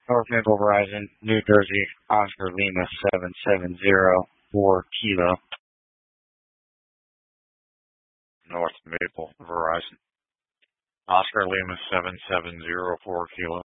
North Maple Verizon, New Jersey, Oscar Lima 7704 Kilo. North Maple Verizon, Oscar Lima 7704 Kilo.